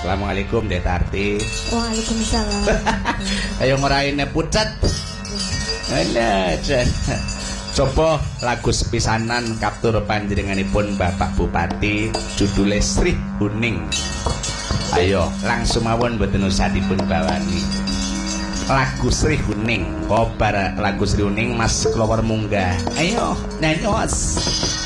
Assalamualaikum Dek Tarti. Waalaikumsalam. Ayo ngeraine pucat. Alah, coba lagu sepisanan kaptur panjenenganipun Bapak Bupati judule Sri Huning. Ayo langsung mawon mboten usah dipun bawani. Lagu Sri Huning, kobar lagu Sri Huning Mas Klower munggah. Ayo nyanyos.